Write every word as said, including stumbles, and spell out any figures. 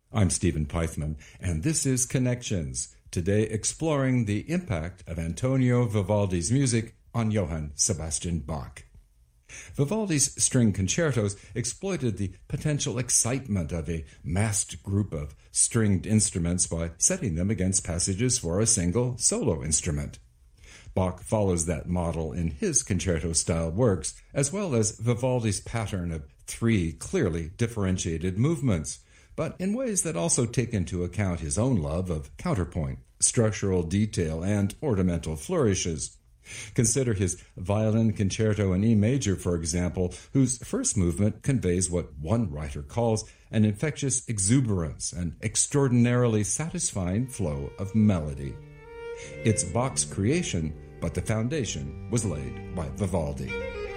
I'm Stephen Peithman, and this is Connections, today exploring the impact of Antonio Vivaldi's music on Johann Sebastian Bach. Vivaldi's string concertos exploited the potential excitement of a massed group of stringed instruments by setting them against passages for a single solo instrument. Bach follows that model in his concerto-style works, as well as Vivaldi's pattern of three clearly differentiated movements, but in ways that also take into account his own love of counterpoint, structural detail, and ornamental flourishes. Consider his violin concerto in E major, for example, whose first movement conveys what one writer calls an infectious exuberance and extraordinarily satisfying flow of melody. It's Bach's creation, but the foundation was laid by Vivaldi.